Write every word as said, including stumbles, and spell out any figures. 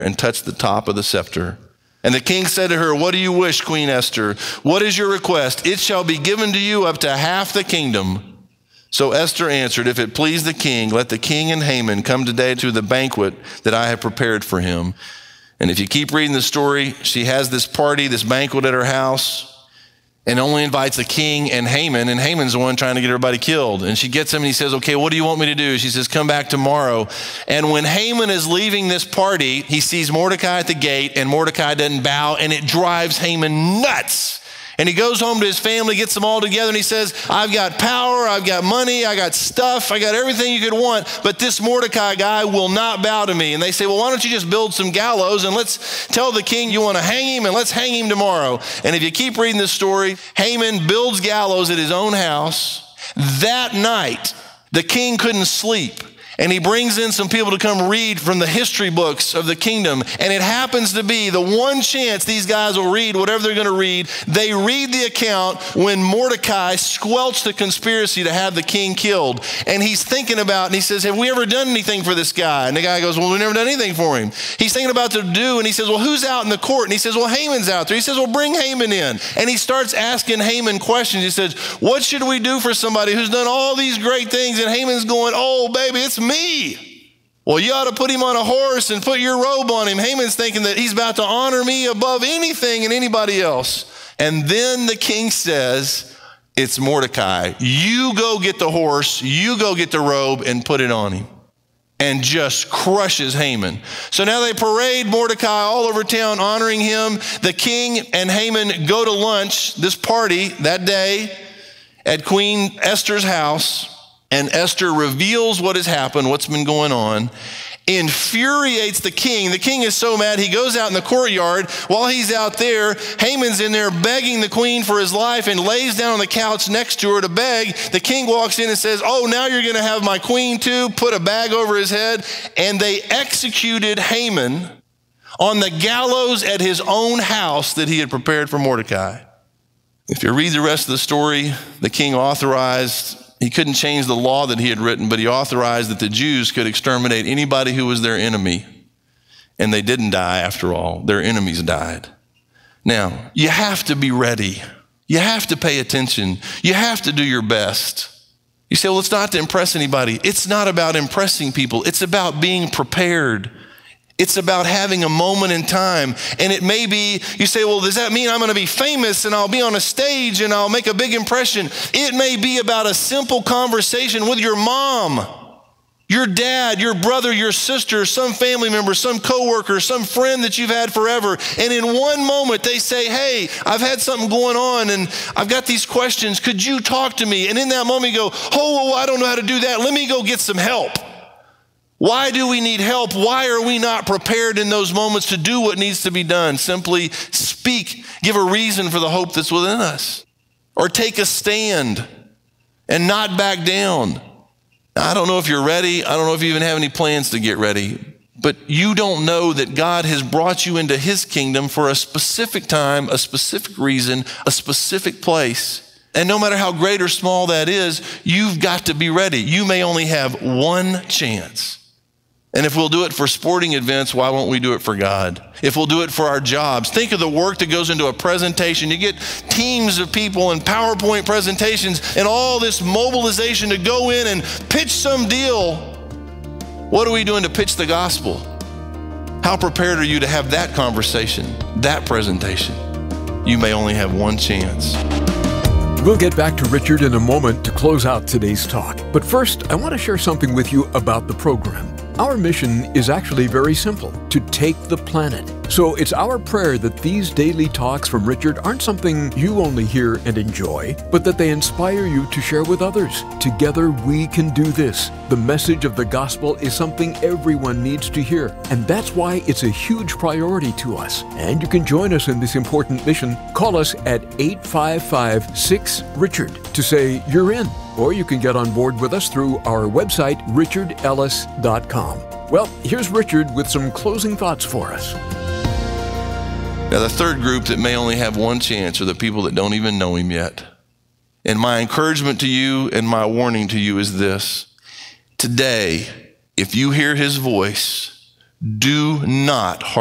and touched the top of the scepter. And the king said to her, "What do you wish, Queen Esther? What is your request? It shall be given to you up to half the kingdom." So Esther answered, "If it please the king, let the king and Haman come today to the banquet that I have prepared for him." And if you keep reading the story, she has this party, this banquet at her house, and only invites the king and Haman, and Haman's the one trying to get everybody killed. And she gets him and he says, "Okay, what do you want me to do?" She says, "Come back tomorrow." And when Haman is leaving this party, he sees Mordecai at the gate, and Mordecai doesn't bow, and it drives Haman nuts. And he goes home to his family, gets them all together, and he says, "I've got power, I've got money, I got stuff, I got everything you could want, but this Mordecai guy will not bow to me." And they say, "Well, why don't you just build some gallows and let's tell the king you want to hang him, and let's hang him tomorrow." And if you keep reading this story, Haman builds gallows at his own house. That night, the king couldn't sleep. And he brings in some people to come read from the history books of the kingdom. And it happens to be the one chance these guys will read whatever they're going to read. They read the account when Mordecai squelched the conspiracy to have the king killed. And he's thinking about, and he says, "Have we ever done anything for this guy?" And the guy goes, "Well, we've never done anything for him." He's thinking about to do, and he says, "Well, who's out in the court?" And he says, "Well, Haman's out there." He says, "Well, bring Haman in." And he starts asking Haman questions. He says, "What should we do for somebody who's done all these great things?" And Haman's going, "Oh, baby, it's me. Well, you ought to put him on a horse and put your robe on him." Haman's thinking that he's about to honor me above anything and anybody else. And then the king says, "It's Mordecai. You go get the horse, you go get the robe and put it on him." And just crushes Haman. So now they parade Mordecai all over town honoring him. The king and Haman go to lunch, this party that day at Queen Esther's house. And Esther reveals what has happened, what's been going on, infuriates the king. The king is so mad, he goes out in the courtyard. While he's out there, Haman's in there begging the queen for his life and lays down on the couch next to her to beg. The king walks in and says, "Oh, now you're going to have my queen too," put a bag over his head. And they executed Haman on the gallows at his own house that he had prepared for Mordecai. If you read the rest of the story, the king authorized, he couldn't change the law that he had written, but he authorized that the Jews could exterminate anybody who was their enemy. And they didn't die after all. Their enemies died. Now, you have to be ready. You have to pay attention. You have to do your best. You say, "Well, it's not to impress anybody." It's not about impressing people. It's about being prepared. It's about having a moment in time. And it may be, you say, "Well, does that mean I'm going to be famous and I'll be on a stage and I'll make a big impression?" It may be about a simple conversation with your mom, your dad, your brother, your sister, some family member, some coworker, some friend that you've had forever. And in one moment they say, "Hey, I've had something going on and I've got these questions. Could you talk to me?" And in that moment you go, "Oh, I don't know how to do that. Let me go get some help." Why do we need help? Why are we not prepared in those moments to do what needs to be done? Simply speak, give a reason for the hope that's within us. Or take a stand and not back down. I don't know if you're ready. I don't know if you even have any plans to get ready. But you don't know that God has brought you into his kingdom for a specific time, a specific reason, a specific place. And no matter how great or small that is, you've got to be ready. You may only have one chance. And if we'll do it for sporting events, why won't we do it for God? If we'll do it for our jobs, think of the work that goes into a presentation. You get teams of people and PowerPoint presentations and all this mobilization to go in and pitch some deal. What are we doing to pitch the gospel? How prepared are you to have that conversation, that presentation? You may only have one chance. We'll get back to Richard in a moment to close out today's talk. But first, I want to share something with you about the program. Our mission is actually very simple, to take the planet. So it's our prayer that these daily talks from Richard aren't something you only hear and enjoy, but that they inspire you to share with others. Together we can do this. The message of the gospel is something everyone needs to hear, and that's why it's a huge priority to us. And you can join us in this important mission. Call us at eight five five, six, Richard to say you're in. Or you can get on board with us through our website, richard ellis dot com. Well, here's Richard with some closing thoughts for us. Now, the third group that may only have one chance are the people that don't even know him yet. And my encouragement to you and my warning to you is this. Today, if you hear his voice, do not